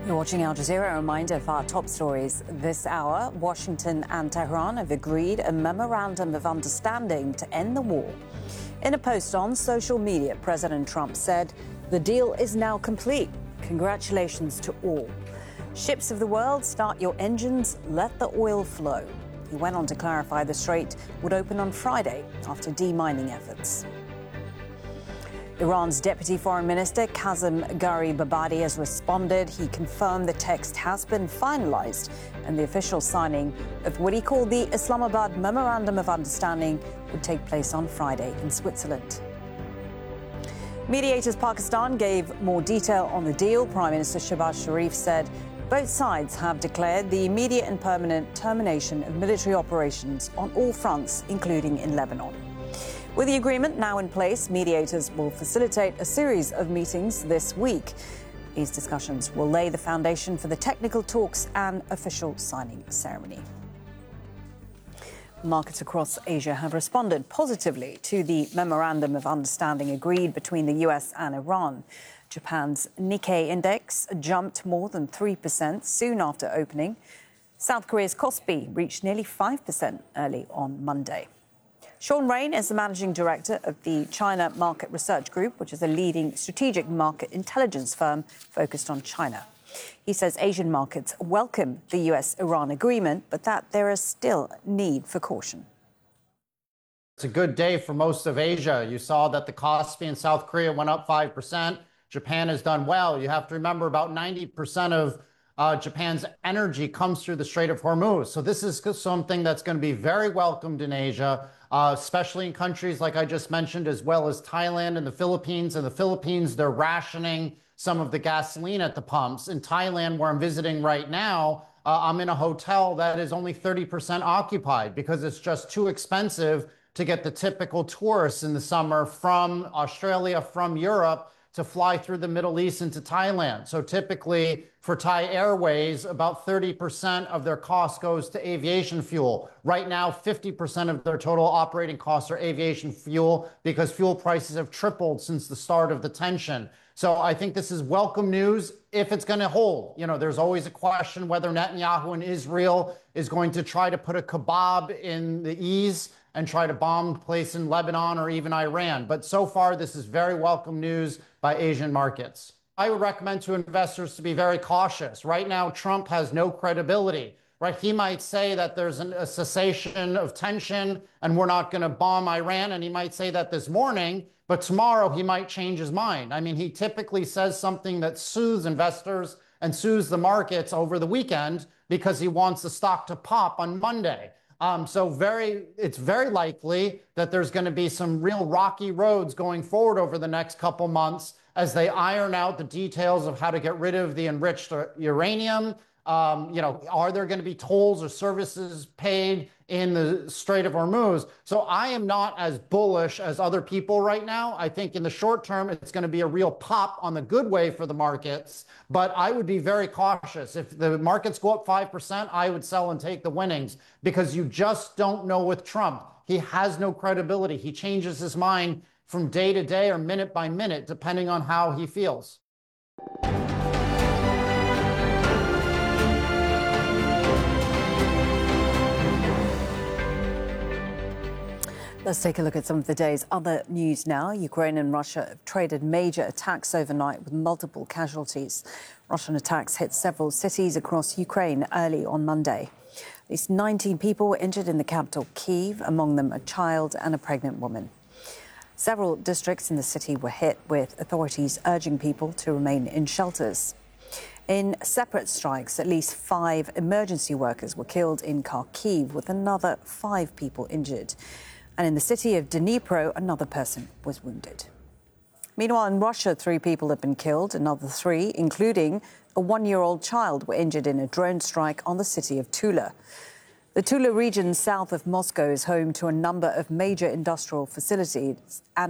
You're watching Al Jazeera. A reminder of our top stories this hour. Washington and Tehran have agreed a memorandum of understanding to end the war. In a post on social media, President Trump said, "The deal is now complete. Congratulations to all. Ships of the world, start your engines, let the oil flow." He went on to clarify the strait would open on Friday after demining efforts. Iran's Deputy Foreign Minister Kazem Gharibabadi has responded. He confirmed the text has been finalized and the official signing of what he called the Islamabad Memorandum of Understanding would take place on Friday in Switzerland. Mediators Pakistan gave more detail on the deal. Prime Minister Shehbaz Sharif said both sides have declared the immediate and permanent termination of military operations on all fronts, including in Lebanon. With the agreement now in place, mediators will facilitate a series of meetings this week. These discussions will lay the foundation for the technical talks and official signing ceremony. Markets across Asia have responded positively to the memorandum of understanding agreed between the US and Iran. Japan's Nikkei index jumped more than 3% soon after opening. South Korea's Kospi reached nearly 5% early on Monday. Sean Rain is the managing director of the China Market Research Group, which is a leading strategic market intelligence firm focused on China. He says Asian markets welcome the US-Iran agreement, but that there is still need for caution. It's a good day for most of Asia. You saw that the Kospi in South Korea went up 5%. Japan has done well. You have to remember about 90% of Japan's energy comes through the Strait of Hormuz. So this is something that's going to be very welcomed in Asia, especially in countries like I just mentioned, as well as Thailand and the Philippines. In the Philippines, they're rationing some of the gasoline at the pumps. In Thailand, where I'm visiting right now, I'm in a hotel that is only 30% occupied because it's just too expensive to get the typical tourists in the summer from Australia, from Europe, to fly through the Middle East into Thailand. So typically for Thai Airways, about 30% of their cost goes to aviation fuel. Right now, 50% of their total operating costs are aviation fuel because fuel prices have tripled since the start of the tension. So I think this is welcome news if it's going to hold. You know, there's always a question whether Netanyahu and Israel is going to try to put a kebab in the ease and try to bomb a place in Lebanon or even Iran. But so far, this is very welcome news by Asian markets. I would recommend to investors to be very cautious. Right now, Trump has no credibility. Right? He might say that there's a cessation of tension and we're not going to bomb Iran. And he might say that this morning, but tomorrow he might change his mind. I mean, he typically says something that soothes investors and soothes the markets over the weekend because he wants the stock to pop on Monday. So it's very likely that there's going to be some real rocky roads going forward over the next couple months as they iron out the details of how to get rid of the enriched uranium. Are there going to be tolls or services paid in the Strait of Hormuz? So I am not as bullish as other people right now. I think in the short term, it's going to be a real pop on the good way for the markets. But I would be very cautious. If the markets go up 5%, I would sell and take the winnings because you just don't know with Trump. He has no credibility. He changes his mind from day to day or minute by minute, depending on how he feels. Let's take a look at some of the day's other news now. Ukraine and Russia have traded major attacks overnight with multiple casualties. Russian attacks hit several cities across Ukraine early on Monday. At least 19 people were injured in the capital, Kyiv, among them a child and a pregnant woman. Several districts in the city were hit, with authorities urging people to remain in shelters. In separate strikes, at least 5 emergency workers were killed in Kharkiv, with another 5 people injured. And in the city of Dnipro, another person was wounded. Meanwhile, in Russia, 3 people have been killed. Another 3, including a 1-year-old child, were injured in a drone strike on the city of Tula. The Tula region south of Moscow is home to a number of major industrial facilities and